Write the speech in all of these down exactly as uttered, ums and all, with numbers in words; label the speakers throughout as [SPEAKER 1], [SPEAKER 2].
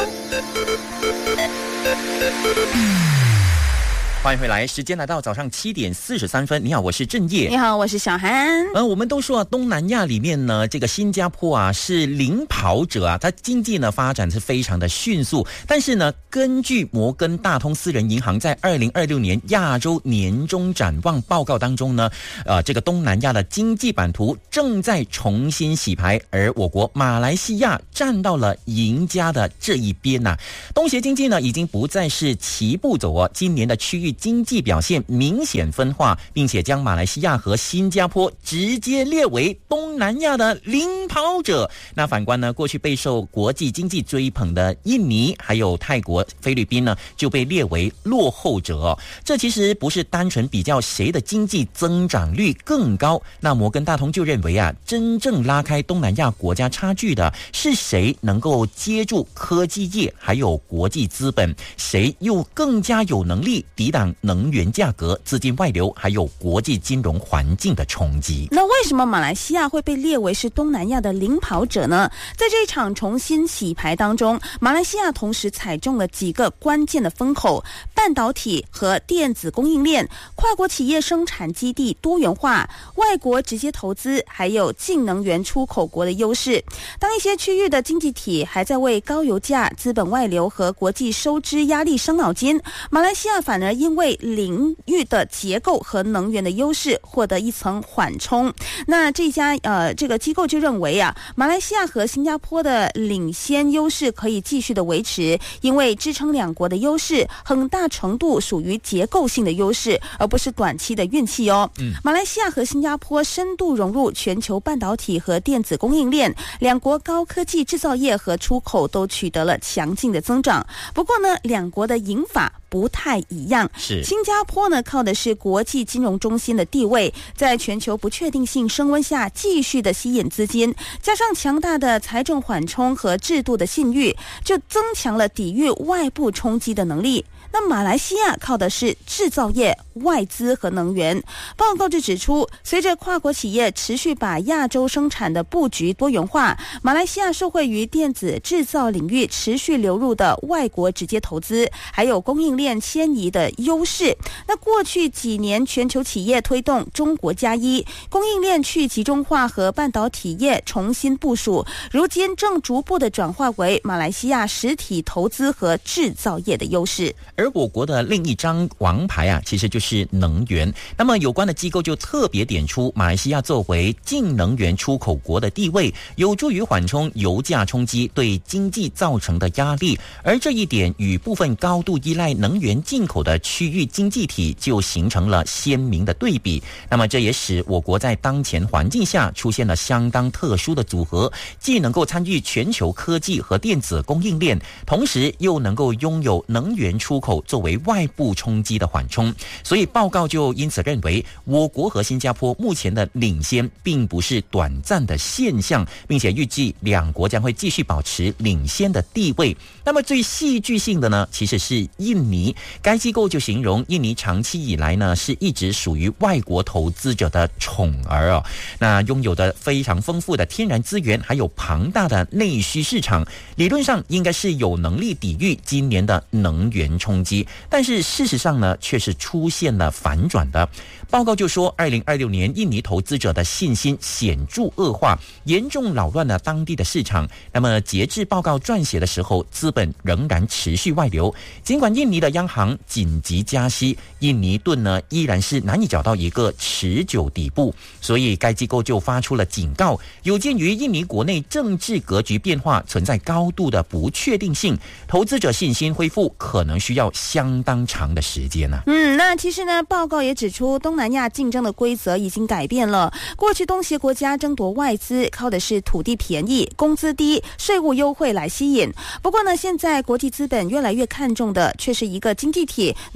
[SPEAKER 1] 欢迎回来，时间来到早上七点四十三分。你好，我是郑业。
[SPEAKER 2] 你好，我是小涵。
[SPEAKER 1] 呃，我们都说啊，东南亚里面呢，这个新加坡啊是领跑者啊，它经济呢发展是非常的迅速。但是呢，根据摩根大通私人银行在二零二六年亚洲年终展望报告当中呢，呃，这个东南亚的经济版图正在重新洗牌，而我国马来西亚站到了赢家的这一边呐、啊。东协经济呢已经不再是齐步走哦，今年的区域经济表现明显分化，并且将马来西亚和新加坡直接列为东南亚的领跑者。那反观呢，过去备受国际经济追捧的印尼还有泰国、菲律宾呢，就被列为落后者、哦。这其实不是单纯比较谁的经济增长率更高，那摩根大通就认为啊，真正拉开东南亚国家差距的是谁能够接住科技业还有国际资本，谁又更加有能力抵挡能源价格、资金外流还有国际金融环境的冲击。
[SPEAKER 2] 那为什么马来西亚会被列为是东南亚的领跑者呢？在这一场重新洗牌当中，马来西亚同时踩中了几个关键的风口：半导体和电子供应链、跨国企业生产基地多元化、外国直接投资，还有净能源出口国的优势。当一些区域的经济体还在为高油价、资本外流和国际收支压力伤脑筋，马来西亚反而因为领域的结构和能源的优势获得一层缓冲。那这家呃这个机构就认为啊，马来西亚和新加坡的领先优势可以继续的维持，因为支撑两国的优势很大程度属于结构性的优势，而不是短期的运气哦。嗯，马来西亚和新加坡深度融入全球半导体和电子供应链，两国高科技制造业和出口都取得了强劲的增长。不过呢，两国的赢法不太一样。
[SPEAKER 1] 是
[SPEAKER 2] 新加坡呢，靠的是国际金融中心的地位，在全球不确定性升温下继续的吸引资金，加上强大的财政缓冲和制度的信誉，就增强了抵御外部冲击的能力。那马来西亚靠的是制造业、外资和能源。报告就指出，随着跨国企业持续把亚洲生产的布局多元化，马来西亚受惠于电子制造领域持续流入的外国直接投资，还有供应链迁移的优势。那过去几年，全球企业推动中国加一，供应链去集中化和半导体业重新部署，如今正逐步的转化为马来西亚实体投资和制造业的优势。
[SPEAKER 1] 而我国的另一张王牌啊，其实就是能源。那么有关的机构就特别点出，马来西亚作为净能源出口国的地位，有助于缓冲油价冲击对经济造成的压力。而这一点与部分高度依赖能源进口的区域经济体就形成了鲜明的对比。那么这也使我国在当前环境下出现了相当特殊的组合，既能够参与全球科技和电子供应链，同时又能够拥有能源出口作为外部冲击的缓冲。所以报告就因此认为，我国和新加坡目前的领先并不是短暂的现象，并且预计两国将会继续保持领先的地位。那么最戏剧性的呢，其实是印尼。该机构就形容印尼长期以来呢，是一直属于外国投资者的宠儿哦。那拥有的非常丰富的天然资源，还有庞大的内需市场，理论上应该是有能力抵御今年的能源冲击。但是事实上呢，却是出现了反转的。报告就说，二零二六年印尼投资者的信心显著恶化，严重扰乱了当地的市场。那么截至报告撰写的时候，资本仍然持续外流。尽管印尼的央行紧急加息，印尼盾呢依然是难以找到一个持久底部。所以该机构就发出了警告，有鉴于印尼国内政治格局变化存在高度的不确定性，投资者信心恢复可能需要相当长的时间呢、啊。
[SPEAKER 2] 嗯，那其实呢，报告也指出，东南亚竞争的规则已经改变了。过去东协国家争夺外资靠的是土地便宜、工资低、税务优惠来吸引。不过呢，现在国际资本越来越看重的却是一个经济体能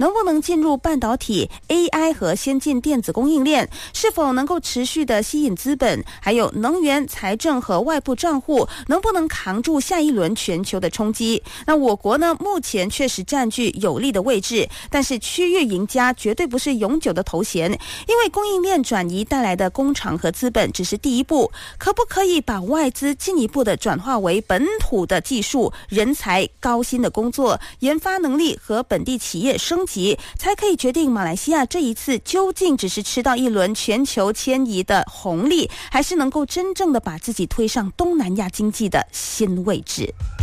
[SPEAKER 2] 能不能进入半导体、A I 和先进电子供应链，是否能够持续的吸引资本，还有能源、财政和外部账户能不能扛住下一轮全球的冲击。那我国呢，目前确实占据有利的位置，但是区域赢家绝对不是永久的头衔，因为供应链转移带来的工厂和资本只是第一步，可不可以把外资进一步的转化为本土的技术、人才、高薪的工作、研发能力和本地企业升级，才可以决定马来西亚这一次究竟只是吃到一轮全球迁移的红利，还是能够真正的把自己推上东南亚经济的新位置。